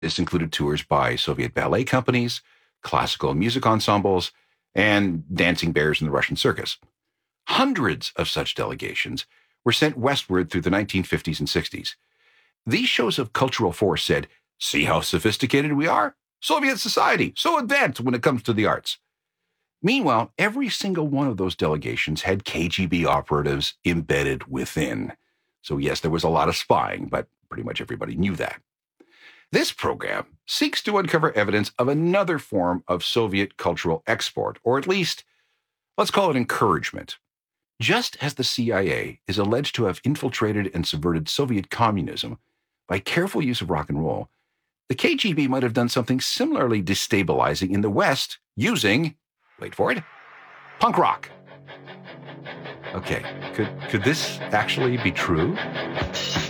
This included tours by Soviet ballet companies, classical music ensembles, and dancing bears in the Russian circus. Hundreds of such delegations were sent westward through the 1950s and 60s. These shows of cultural force said, "See how sophisticated we are? Soviet society, so advanced when it comes to the arts." Meanwhile, every single one of those delegations had KGB operatives embedded within. So yes, there was a lot of spying, but pretty much everybody knew that. This program seeks to uncover evidence of another form of Soviet cultural export, or at least, let's call it encouragement. Just as the CIA is alleged to have infiltrated and subverted Soviet communism by careful use of rock and roll, the KGB might have done something similarly destabilizing in the West using, wait for it, punk rock. Okay, could this actually be true?